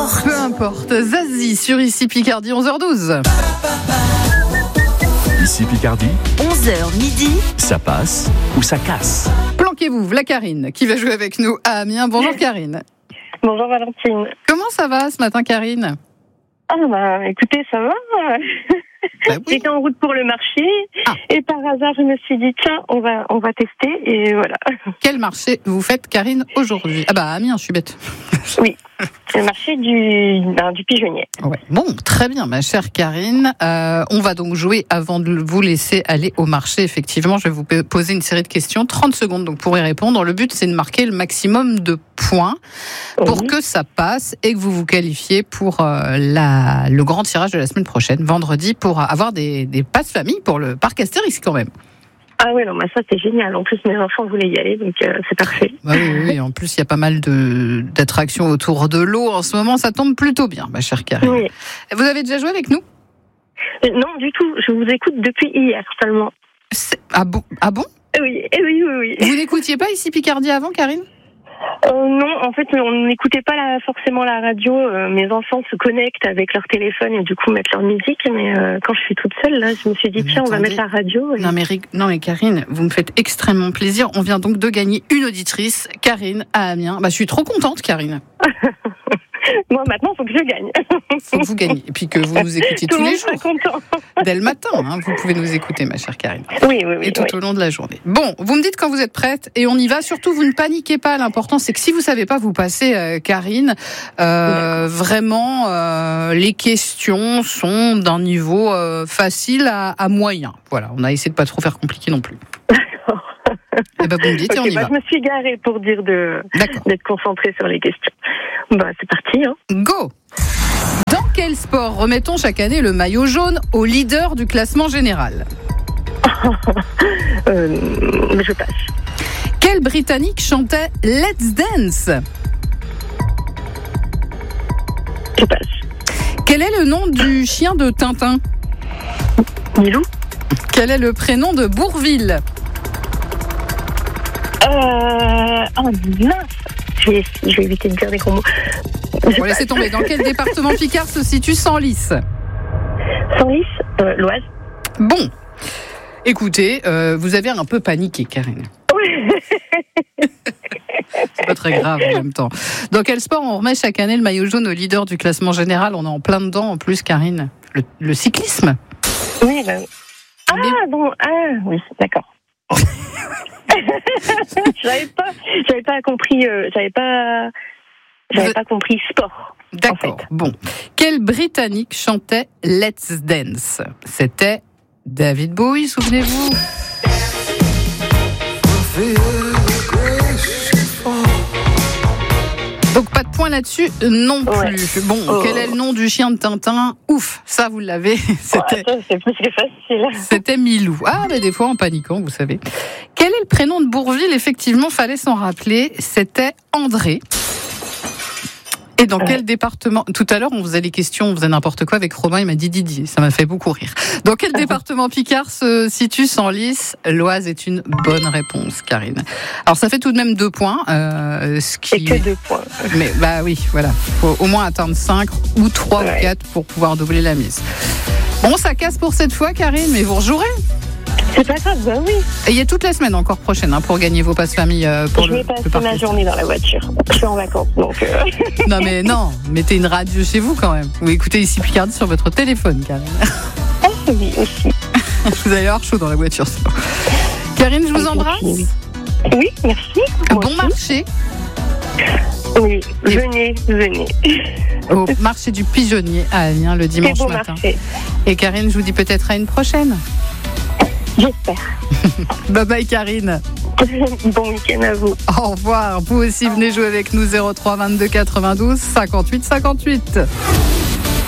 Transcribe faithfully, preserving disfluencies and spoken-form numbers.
importe. Peu importe. Zazie sur Ici Picardie, onze heures douze. Ici Picardie, onze heures midi. ça passe ou ça casse. Planquez-vous, la Karine qui va jouer avec nous à Amiens. Bonjour Karine. Bonjour Valentine. Comment ça va ce matin Karine? Ah bah écoutez, ça va. Bah oui. J'étais en route pour le marché Ah. et par hasard je me suis dit tiens on va on va tester et voilà. Quel marché vous faites Karine aujourd'hui? Ah bah Amiens, je suis bête. Oui, le marché du ben, du pigeonnier. Ouais. Bon, très bien, ma chère Karine. Euh, on va donc jouer avant de vous laisser aller au marché. Effectivement, je vais vous poser une série de questions, trente secondes donc pour y répondre. Le but, c'est de marquer le maximum de points pour Oui. que ça passe et que vous vous qualifiez pour euh, la, le grand tirage de la semaine prochaine, vendredi, pour avoir des, des passes famille pour le parc Astérix quand même. Ah ouais non bah ça c'est génial. En plus mes enfants voulaient y aller donc euh, c'est parfait. Bah oui, oui, oui. En plus, il y a pas mal de, d'attractions autour de l'eau. En ce moment, ça tombe plutôt bien, ma chère Karine. Oui. Vous avez déjà joué avec nous? Euh, Non du tout. Je vous écoute depuis hier seulement. C'est- Ah bon, ah bon? Oui eh oui oui oui. Vous n'écoutiez pas Ici Picardie avant, Karine? Euh, non, en fait, on n'écoutait pas la, forcément la radio. Euh, mes enfants se connectent avec leur téléphone et du coup mettent leur musique. Mais euh, quand je suis toute seule, là, je me suis dit, Mais tiens, on va attendez. mettre la radio. Et... Non mais, Rig- non mais Karine, vous me faites extrêmement plaisir. On vient donc de gagner une auditrice, Karine, à Amiens. Bah, je suis trop contente, Karine. Moi, maintenant, il faut que je gagne. Faut que vous gagnez. Et puis que vous nous écoutiez Tout tous le les monde sera jours. content. Dès le matin, hein, vous pouvez nous écouter, ma chère Karine. Oui, oui, oui. Et tout oui. au long de la journée. Bon, vous me dites quand vous êtes prête et on y va. Surtout, vous ne paniquez pas. L'important, c'est que si vous savez pas, vous passez, euh, Karine. Euh, vraiment, euh, les questions sont d'un niveau euh, facile à, à moyen. Voilà, on a essayé de pas trop faire compliqué non plus. Et ben vous me dites et on Ok, y bah, va. je me suis garée pour dire de D'accord. d'être concentrée sur les questions. Bah, c'est parti. Hein. Go! Dans quel sport remettons chaque année le maillot jaune au leader du classement général? Euh, je passe. Quel Britannique chantait Let's Dance? Je passe. Quel est le nom du chien de Tintin? Milou. Quel est le prénom de Bourvil? Euh... Oh mince. Je vais, je vais éviter de dire des gros mots. Je Bon, laissez tomber. Dans quel département Picard se situe Senlis? Senlis, euh, l'Oise. Bon. Écoutez, euh, vous avez un peu paniqué, Karine. C'est pas très grave en même temps. Dans quel sport on remet chaque année le maillot jaune au leader du classement général? On est en plein dedans en plus, Karine. Le, le cyclisme. Oui, bah oui. Ah, Mais- bon, ah, oui, d'accord. j'avais pas, j'avais pas compris, euh, j'avais pas, j'avais Vous- pas compris sport. D'accord. En fait. Bon. Quel Britannique chantait Let's Dance? C'était David Bowie, souvenez-vous. Donc pas de point là-dessus non plus. Ouais. Bon, Oh. quel est le nom du chien de Tintin? Ouf, ça vous l'avez. C'était, Ouais, ça, c'est plus que facile. c'était Milou. Ah, mais des fois en paniquant, vous savez. Quel est le prénom de Bourvil? Effectivement, fallait s'en rappeler. C'était André. Et dans Ouais. quel département? Tout à l'heure, on faisait les questions, on faisait n'importe quoi avec Romain, il m'a dit Didier. Ça m'a fait beaucoup rire. Dans quel département Picard se situe Senlis? L'Oise est une bonne réponse, Karine. Alors, ça fait tout de même deux points. Euh, ce C'est qui... que deux points. Mais, bah oui, voilà. Faut au moins atteindre cinq ou trois Ouais. ou quatre pour pouvoir doubler la mise. Bon, ça casse pour cette fois, Karine, mais vous rejouerez. C'est pas grave, bah oui. Et il y a toute la semaine encore prochaine hein, pour gagner vos passes famille euh, pour je le, vais le passer parc ma Astérix. journée dans la voiture. Je suis en vacances, donc. Euh... Non mais non, mettez une radio chez vous quand même. Vous écoutez Ici Picardie sur votre téléphone, Karine. Ah, oui, aussi. Vous allez avoir chaud dans la voiture. sinon. Karine, je vous embrasse. Oui, oui, merci. Moi Bon aussi. marché Oui, venez, venez. au marché du Pigeonnier à Amiens le C'est dimanche beau matin. marché. Et Karine, je vous dis peut-être à une prochaine. J'espère. Bye bye Karine. Bon week-end à vous. Au revoir. Vous aussi venez jouer avec nous zéro trois vingt-deux quatre-vingt-douze cinquante-huit cinquante-huit.